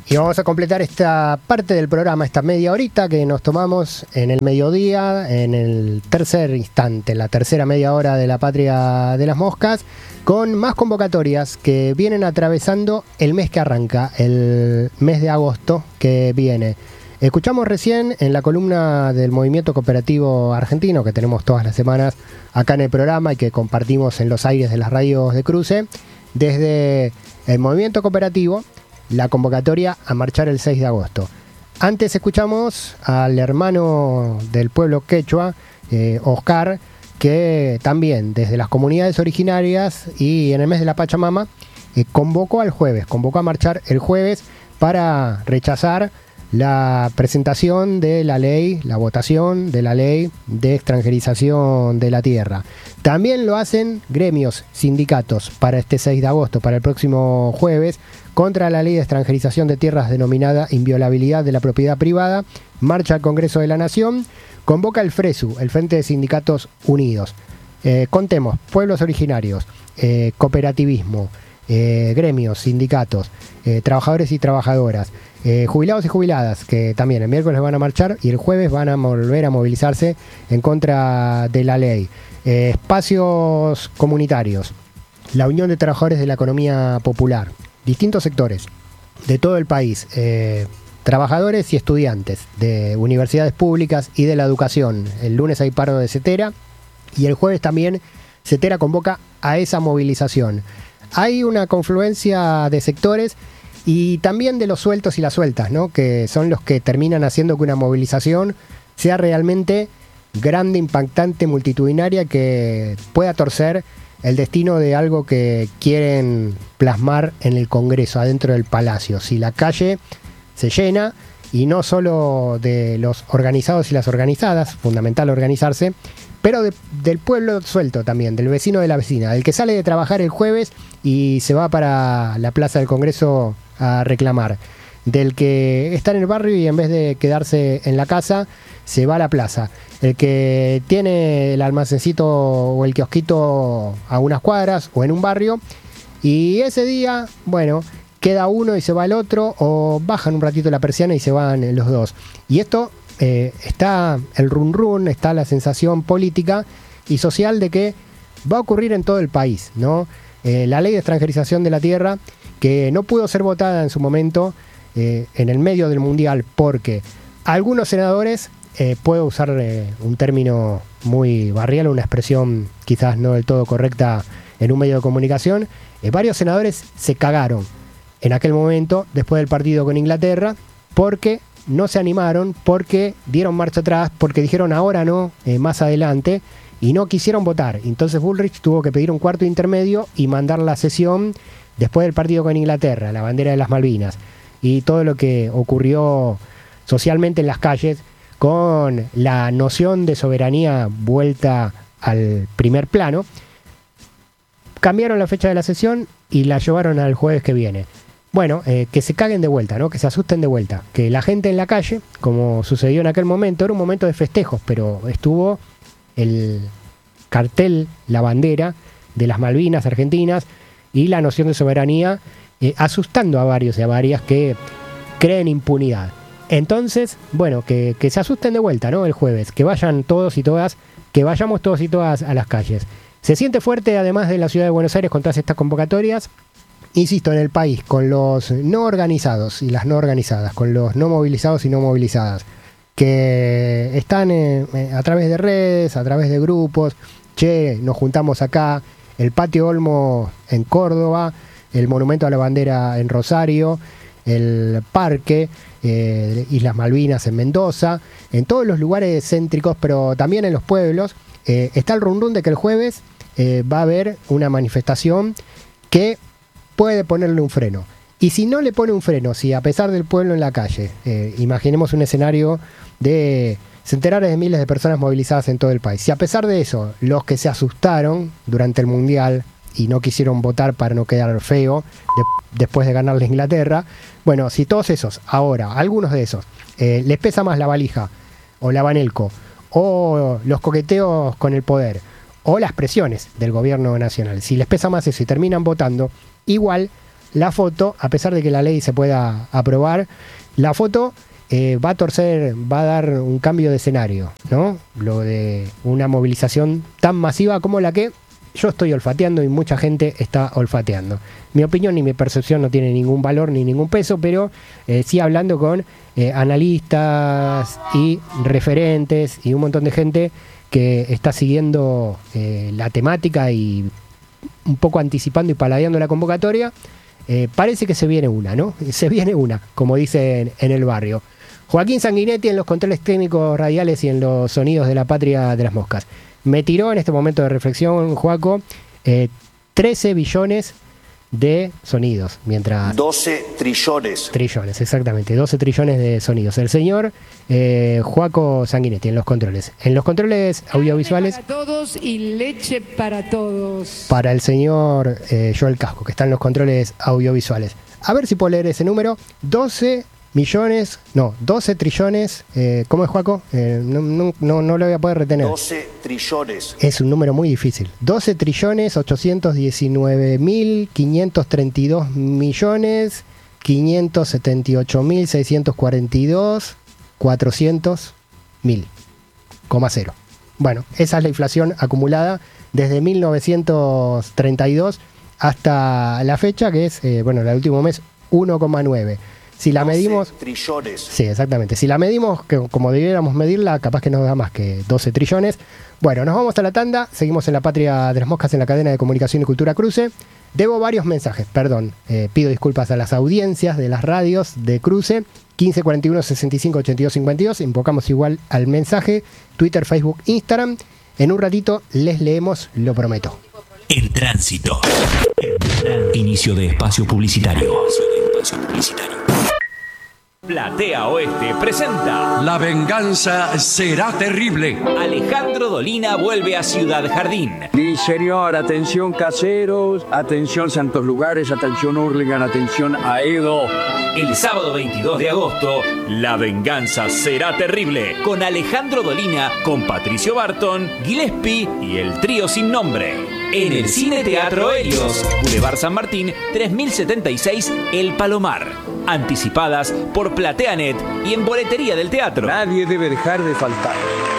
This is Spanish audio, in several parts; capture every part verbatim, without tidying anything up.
Y vamos a completar esta parte del programa, esta media horita que nos tomamos en el mediodía, en el tercer instante, la tercera media hora de la Patria de las Moscas, con más convocatorias que vienen atravesando el mes que arranca, el mes de agosto que viene. Escuchamos recién en la columna del Movimiento Cooperativo Argentino, que tenemos todas las semanas acá en el programa y que compartimos en los aires de las radios de cruce, desde el Movimiento Cooperativo, la convocatoria a marchar el seis de agosto. Antes escuchamos al hermano del pueblo quechua, eh, Oscar, que también desde las comunidades originarias y en el mes de la Pachamama eh, convocó al jueves, convocó a marchar el jueves para rechazar la presentación de la ley, la votación de la ley de extranjerización de la tierra. También lo hacen gremios, sindicatos, para este seis de agosto, para el próximo jueves, contra la ley de extranjerización de tierras denominada inviolabilidad de la propiedad privada. Marcha al Congreso de la Nación, convoca el FRESU, el Frente de Sindicatos Unidos. Eh, contemos, pueblos originarios, eh, cooperativismo, eh, gremios, sindicatos, eh, trabajadores y trabajadoras, eh, jubilados y jubiladas, que también el miércoles van a marchar y el jueves van a volver a movilizarse en contra de la ley. Eh, espacios comunitarios, la Unión de Trabajadores de la Economía Popular, distintos sectores de todo el país, eh, trabajadores y estudiantes de universidades públicas y de la educación. El lunes hay paro de CETERA y el jueves también CETERA convoca a esa movilización. Hay una confluencia de sectores y también de los sueltos y las sueltas, ¿no?, que son los que terminan haciendo que una movilización sea realmente grande, impactante, multitudinaria, que pueda torcer el destino de algo que quieren plasmar en el Congreso, adentro del Palacio. Si la calle se llena, y no solo de los organizados y las organizadas, fundamental organizarse, pero de, del pueblo suelto también, del vecino de la vecina, del que sale de trabajar el jueves y se va para la plaza del Congreso a reclamar, del que está en el barrio y en vez de quedarse en la casa, se va a la plaza, el que tiene el almacencito o el kiosquito a unas cuadras o en un barrio, y ese día, bueno, queda uno y se va el otro, o bajan un ratito la persiana y se van los dos. Y esto, eh, está el run run, está la sensación política y social de que va a ocurrir en todo el país, ¿no? Eh, la ley de extranjerización de la tierra, que no pudo ser votada en su momento eh, en el medio del Mundial, porque algunos senadores, eh, puedo usar eh, un término muy barrial, una expresión quizás no del todo correcta en un medio de comunicación, eh, varios senadores se cagaron en aquel momento, después del partido con Inglaterra, porque no se animaron, porque dieron marcha atrás, porque dijeron ahora no, eh, más adelante, y no quisieron votar. Entonces Bullrich tuvo que pedir un cuarto intermedio y mandar la sesión después del partido con Inglaterra, la bandera de las Malvinas, y todo lo que ocurrió socialmente en las calles, con la noción de soberanía vuelta al primer plano. Cambiaron la fecha de la sesión y la llevaron al jueves que viene. Bueno, eh, que se caguen de vuelta, ¿no? Que se asusten de vuelta. Que la gente en la calle, como sucedió en aquel momento, era un momento de festejos, pero estuvo el cartel, la bandera de las Malvinas argentinas y la noción de soberanía eh, asustando a varios y a varias que creen impunidad. Entonces, bueno, que, que se asusten de vuelta, ¿no? El jueves, que vayan todos y todas, que vayamos todos y todas a las calles. Se siente fuerte, además de la ciudad de Buenos Aires, con todas estas convocatorias. Insisto, en el país, con los no organizados y las no organizadas, con los no movilizados y no movilizadas, que están eh, a través de redes, a través de grupos. Che, nos juntamos acá, el Patio Olmo en Córdoba, el Monumento a la Bandera en Rosario, el Parque, eh, Islas Malvinas en Mendoza, en todos los lugares céntricos, pero también en los pueblos. Eh, está el run run de que el jueves eh, va a haber una manifestación que puede ponerle un freno. Y si no le pone un freno, si a pesar del pueblo en la calle, eh, imaginemos un escenario de centenares de miles de personas movilizadas en todo el país, si a pesar de eso, los que se asustaron durante el Mundial y no quisieron votar para no quedar feo de, después de ganarle a Inglaterra, bueno, si todos esos, ahora, algunos de esos, eh, les pesa más la valija, o la Banelco, o los coqueteos con el poder, o las presiones del gobierno nacional, si les pesa más eso y terminan votando, igual la foto, a pesar de que la ley se pueda aprobar, la foto eh, va a torcer, va a dar un cambio de escenario, ¿no? Lo de una movilización tan masiva como la que yo estoy olfateando y mucha gente está olfateando. Mi opinión y mi percepción no tiene ningún valor ni ningún peso, pero eh, sí hablando con eh, analistas y referentes y un montón de gente que está siguiendo eh, la temática y un poco anticipando y paladeando la convocatoria, eh, parece que se viene una, ¿no? Se viene una, como dicen en el barrio. Joaquín Sanguinetti en los controles técnicos radiales y en los sonidos de la patria de las moscas. Me tiró en este momento de reflexión, Joaco, eh, trece billones de sonidos, mientras... doce trillones. Trillones, exactamente, doce trillones de sonidos. El señor eh, Joaco Sanguinetti en los controles. En los controles audiovisuales... Para todos y leche para todos. Para el señor eh, Joel Casco, que está en los controles audiovisuales. A ver si puedo leer ese número. doce millones, no, doce trillones, eh, ¿cómo es, Joaco? Eh, no, no, no, no lo voy a poder retener. doce trillones. Es un número muy difícil. doce trillones, ochocientos diecinueve mil, quinientos treinta y dos millones, quinientos setenta y ocho mil, seiscientos cuarenta y dos, cuatrocientos mil, coma cero. Bueno, esa es la inflación acumulada desde mil novecientos treinta y dos hasta la fecha, que es, eh, bueno, el último mes, uno coma nueve. Si la medimos... trillones. Sí, exactamente. Si la medimos que, como debiéramos medirla, capaz que nos da más que doce trillones. Bueno, nos vamos a la tanda. Seguimos en la patria de las moscas en la cadena de comunicación y cultura Cruce. Debo varios mensajes, perdón. Eh, pido disculpas a las audiencias de las radios de Cruce. quince cuarenta y uno, sesenta y cinco, ochenta y dos, cincuenta y dos. Invocamos igual al mensaje. Twitter, Facebook, Instagram. En un ratito les leemos, lo prometo. En tránsito. Inicio de espacio publicitario. Inicio de espacio publicitario. Platea Oeste presenta La venganza será terrible. Alejandro Dolina vuelve a Ciudad Jardín. Sí, señor, atención caseros, atención Santos Lugares, atención Hurlingham, atención Aedo. El sábado veintidós de agosto, La venganza será terrible. Con Alejandro Dolina, con Patricio Barton, Gillespie y el trío sin nombre. En el Cine Teatro Helios, Boulevard San Martín, tres mil setenta y seis, El Palomar. Anticipadas por PlateaNet y en boletería del teatro. Nadie debe dejar de faltar.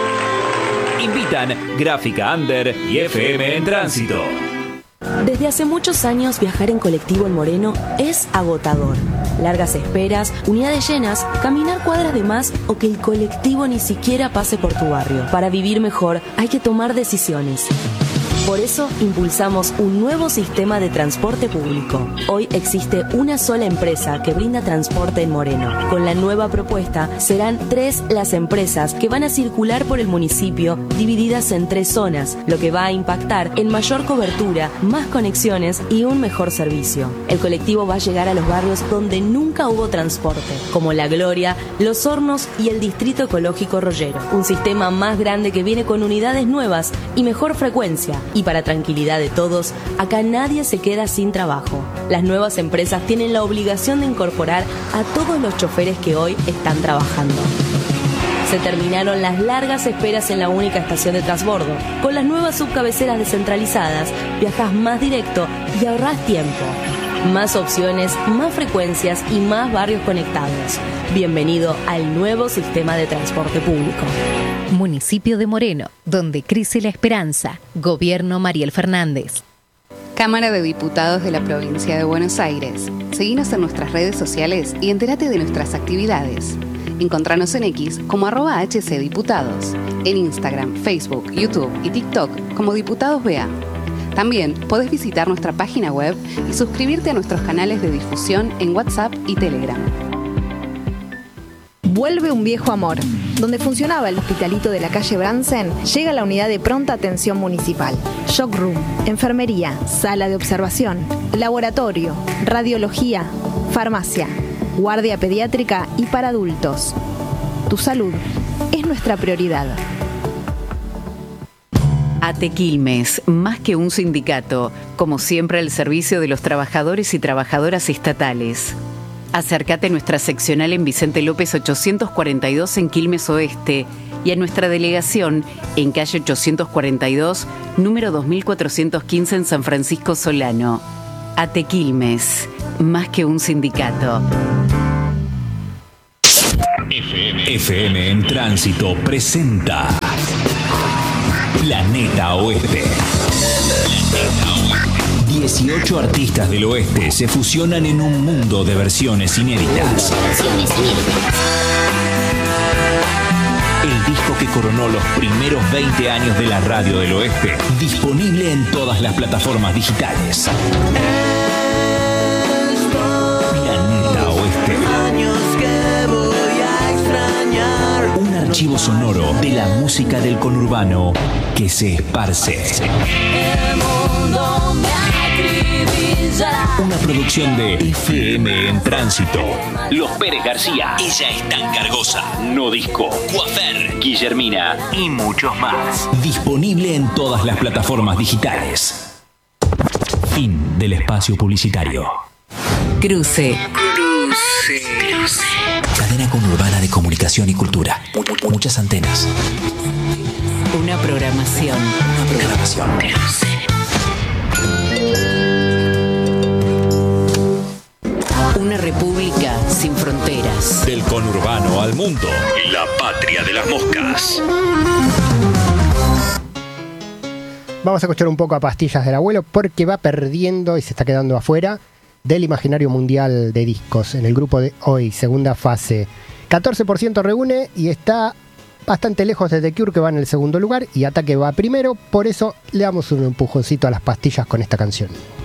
Invitan Gráfica Under y F M en Tránsito. Desde hace muchos años viajar en colectivo en Moreno es agotador. Largas esperas, unidades llenas, caminar cuadras de más o que el colectivo ni siquiera pase por tu barrio. Para vivir mejor hay que tomar decisiones. Por eso impulsamos un nuevo sistema de transporte público. Hoy existe una sola empresa que brinda transporte en Moreno. Con la nueva propuesta serán tres las empresas que van a circular por el municipio divididas en tres zonas, lo que va a impactar en mayor cobertura, más conexiones y un mejor servicio. El colectivo va a llegar a los barrios donde nunca hubo transporte, como La Gloria, Los Hornos y el Distrito Ecológico Rollero. Un sistema más grande que viene con unidades nuevas y mejor frecuencia. Y para tranquilidad de todos, acá nadie se queda sin trabajo. Las nuevas empresas tienen la obligación de incorporar a todos los choferes que hoy están trabajando. Se terminaron las largas esperas en la única estación de transbordo. Con las nuevas subcabeceras descentralizadas, viajás más directo y ahorrás tiempo. Más opciones, más frecuencias y más barrios conectados. Bienvenido al nuevo sistema de transporte público. Municipio de Moreno, donde crece la esperanza. Gobierno Mariel Fernández. Cámara de Diputados de la Provincia de Buenos Aires. Seguinos en nuestras redes sociales y entérate de nuestras actividades. Encontranos en X como arroba hcdiputados. En Instagram, Facebook, YouTube y TikTok como Diputados B A. También podés visitar nuestra página web y suscribirte a nuestros canales de difusión en WhatsApp y Telegram. Vuelve un viejo amor. Donde funcionaba el hospitalito de la calle Bransen, llega la unidad de pronta atención municipal. Shock Room, enfermería, sala de observación, laboratorio, radiología, farmacia, guardia pediátrica y para adultos. Tu salud es nuestra prioridad. ATE Quilmes, más que un sindicato, como siempre al servicio de los trabajadores y trabajadoras estatales. Acércate a nuestra seccional en Vicente López ochocientos cuarenta y dos en Quilmes Oeste y a nuestra delegación en calle ochocientos cuarenta y dos, número dos mil cuatrocientos quince en San Francisco Solano. ATE Quilmes, más que un sindicato. F M en Tránsito presenta Planeta Oeste. dieciocho artistas del oeste se fusionan en un mundo de versiones inéditas. El disco que coronó los primeros veinte años de la radio del oeste, disponible en todas las plataformas digitales. Planeta Oeste. Un archivo sonoro de la música del conurbano que se esparce. Una producción de F M en Tránsito. Los Pérez García, Ella es tan cargosa, No Disco, Coafer, Guillermina y muchos más. Disponible en todas las plataformas digitales. Fin del espacio publicitario. Cruce. Cruce. Cruce. Cadena conurbana de comunicación y cultura. Muchas antenas. Una programación. Una programación. Cruce. Una república sin fronteras. Del conurbano al mundo. La patria de las moscas. Vamos a escuchar un poco a Pastillas del Abuelo porque va perdiendo y se está quedando afuera del imaginario mundial de discos en el grupo de hoy, segunda fase. catorce por ciento reúne y está bastante lejos de The Cure, que va en el segundo lugar, y Ataque va primero. Por eso le damos un empujoncito a las Pastillas con esta canción.